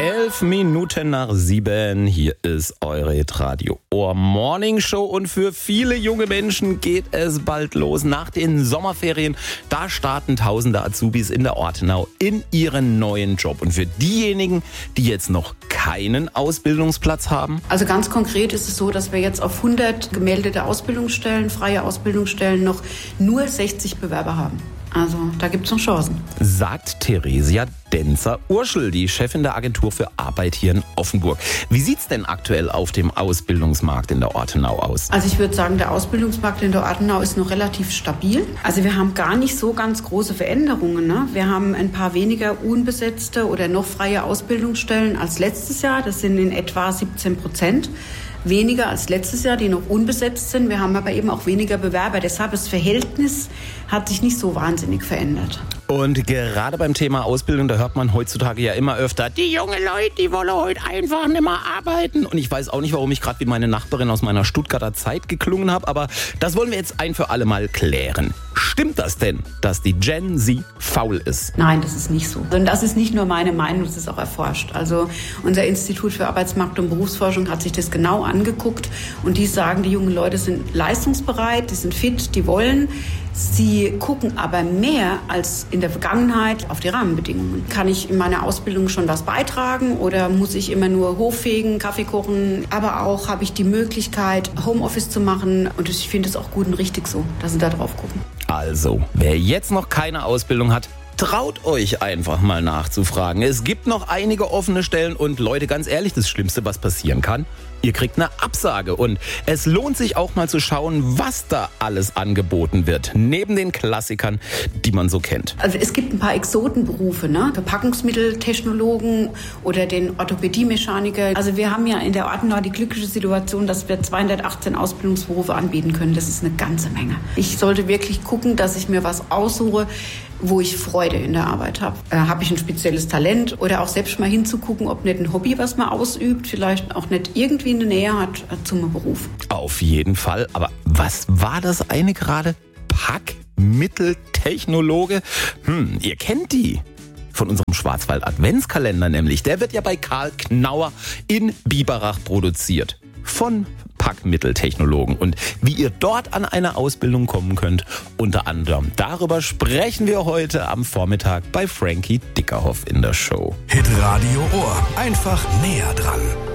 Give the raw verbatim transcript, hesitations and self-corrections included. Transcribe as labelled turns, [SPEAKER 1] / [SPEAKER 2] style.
[SPEAKER 1] Elf Minuten nach sieben, hier ist eure Radio Ohr Morning Show und für viele junge Menschen geht es bald los. Nach den Sommerferien, da starten tausende Azubis in der Ortenau in ihren neuen Job. Und für diejenigen, die jetzt noch keinen Ausbildungsplatz haben?
[SPEAKER 2] Also ganz konkret ist es so, dass wir jetzt auf hundert gemeldete Ausbildungsstellen, freie Ausbildungsstellen noch nur sechzig Bewerber haben. Also da gibt es noch Chancen.
[SPEAKER 1] Sagt Theresia Denzer-Urschel, die Chefin der Agentur für Arbeit hier in Offenburg. Wie sieht's denn aktuell auf dem Ausbildungsmarkt in der Ortenau aus?
[SPEAKER 2] Also ich würde sagen, der Ausbildungsmarkt in der Ortenau ist noch relativ stabil. Also wir haben gar nicht so ganz große Veränderungen, ne? Wir haben ein paar weniger unbesetzte oder noch freie Ausbildungsstellen als letztes Jahr. Das sind in etwa siebzehn Prozent. Weniger als letztes Jahr, die noch unbesetzt sind. Wir haben aber eben auch weniger Bewerber. Deshalb das Verhältnis hat sich nicht so wahnsinnig verändert.
[SPEAKER 1] Und gerade beim Thema Ausbildung, da hört man heutzutage ja immer öfter, die jungen Leute, die wollen heute einfach nicht mehr arbeiten. Und ich weiß auch nicht, warum ich gerade wie meine Nachbarin aus meiner Stuttgarter Zeit geklungen habe, aber das wollen wir jetzt ein für alle Mal klären. Stimmt das denn, dass die Gen Z faul ist?
[SPEAKER 2] Nein, das ist nicht so. Und das ist nicht nur meine Meinung, das ist auch erforscht. Also unser Institut für Arbeitsmarkt- und Berufsforschung hat sich das genau angeguckt und die sagen, die jungen Leute sind leistungsbereit, die sind fit, die wollen. Sie gucken aber mehr als in der Vergangenheit auf die Rahmenbedingungen. Kann ich in meiner Ausbildung schon was beitragen oder muss ich immer nur hochfegen, Kaffee kochen? Aber auch habe ich die Möglichkeit, Homeoffice zu machen und ich finde es auch gut und richtig so, dass Sie da drauf gucken.
[SPEAKER 1] Also, wer jetzt noch keine Ausbildung hat, traut euch einfach mal nachzufragen. Es gibt noch einige offene Stellen und Leute, ganz ehrlich, das Schlimmste, was passieren kann, ihr kriegt eine Absage. Und es lohnt sich auch mal zu schauen, was da alles angeboten wird, neben den Klassikern, die man so kennt.
[SPEAKER 2] Also es gibt ein paar Exotenberufe, ne? Verpackungsmitteltechnologen oder den Orthopädie-Mechaniker. Also wir haben ja in der Ortenau die glückliche Situation, dass wir zweihundertachtzehn Ausbildungsberufe anbieten können. Das ist eine ganze Menge. Ich sollte wirklich gucken, dass ich mir was aussuche, wo ich Freude in der Arbeit habe. Äh, habe ich ein spezielles Talent oder auch selbst mal hinzugucken, ob nicht ein Hobby, was man ausübt, vielleicht auch nicht irgendwie eine Nähe hat äh, zum Beruf.
[SPEAKER 1] Auf jeden Fall. Aber was war das eine gerade? Packmitteltechnologe? Hm, ihr kennt die. Von unserem Schwarzwald-Adventskalender nämlich. Der wird ja bei Karl Knauer in Biberach produziert. Von Packmitteltechnologen. Und wie ihr dort an eine Ausbildung kommen könnt, unter anderem darüber sprechen wir heute am Vormittag bei Frankie Dickerhoff in der Show.
[SPEAKER 3] Hitradio Ohr. Einfach näher dran.